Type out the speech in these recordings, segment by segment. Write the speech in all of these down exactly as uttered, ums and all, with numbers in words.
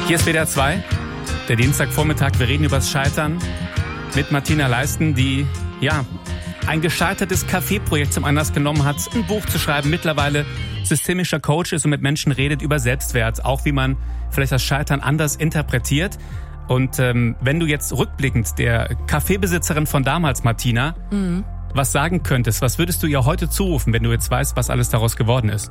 Hier ist W D R zwei, der Dienstagvormittag. Wir reden über das Scheitern mit Martina Leisten, die ja ein gescheitertes Kaffeeprojekt zum Anlass genommen hat, ein Buch zu schreiben, mittlerweile systemischer Coach ist und mit Menschen redet über Selbstwert, auch wie man vielleicht das Scheitern anders interpretiert. Und ähm, wenn du jetzt rückblickend der Kaffeebesitzerin von damals, Martina, mhm. was sagen könntest, was würdest du ihr heute zurufen, wenn du jetzt weißt, was alles daraus geworden ist?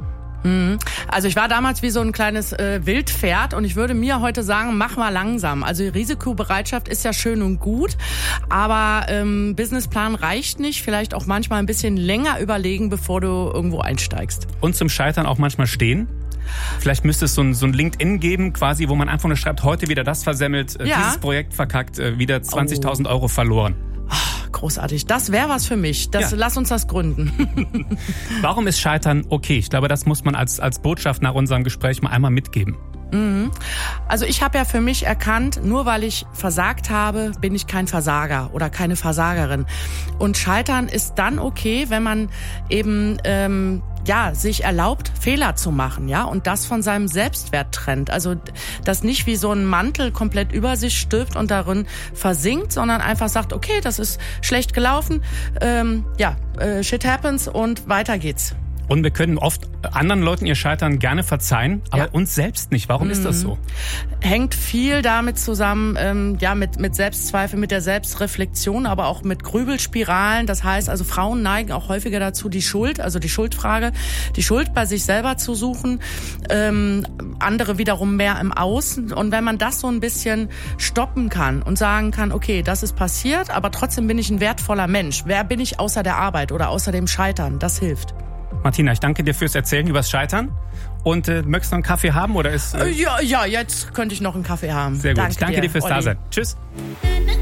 Also ich war damals wie so ein kleines äh, Wildpferd und ich würde mir heute sagen, mach mal langsam. Also die Risikobereitschaft ist ja schön und gut, aber ähm, Businessplan reicht nicht. Vielleicht auch manchmal ein bisschen länger überlegen, bevor du irgendwo einsteigst. Und zum Scheitern auch manchmal stehen? Vielleicht müsste es so ein, so ein LinkedIn geben, quasi, wo man einfach nur schreibt, heute wieder das versemmelt, äh, ja. dieses Projekt verkackt, äh, wieder zwanzigtausend Euro verloren. Ach, großartig. Das wäre was für mich. Das, ja. Lass uns das gründen. Warum ist Scheitern okay? Ich glaube, das muss man als, als Botschaft nach unserem Gespräch mal einmal mitgeben. Mhm. Also ich habe ja für mich erkannt, nur weil ich versagt habe, bin ich kein Versager oder keine Versagerin. Und Scheitern ist dann okay, wenn man eben ähm, ja sich erlaubt, Fehler zu machen, ja, und das von seinem Selbstwert trennt. Also das nicht wie so ein Mantel komplett über sich stülpt und darin versinkt, sondern einfach sagt, okay, das ist schlecht gelaufen, ähm, ja, äh, shit happens und weiter geht's. Und wir können oft anderen Leuten ihr Scheitern gerne verzeihen, aber ja. uns selbst nicht. Warum mhm. ist das so? Hängt viel damit zusammen, ähm, ja, mit, mit Selbstzweifel, mit der Selbstreflexion, aber auch mit Grübelspiralen. Das heißt, also Frauen neigen auch häufiger dazu, die Schuld, also die Schuldfrage, die Schuld bei sich selber zu suchen, ähm, andere wiederum mehr im Außen. Und wenn man das so ein bisschen stoppen kann und sagen kann, okay, das ist passiert, aber trotzdem bin ich ein wertvoller Mensch. Wer bin ich außer der Arbeit oder außer dem Scheitern? Das hilft. Martina, ich danke dir fürs Erzählen übers Scheitern. Und äh, möchtest du noch einen Kaffee haben? Oder ist, äh ja, ja, jetzt könnte ich noch einen Kaffee haben. Sehr gut. Danke ich danke dir, dir fürs Olli. Dasein. Tschüss.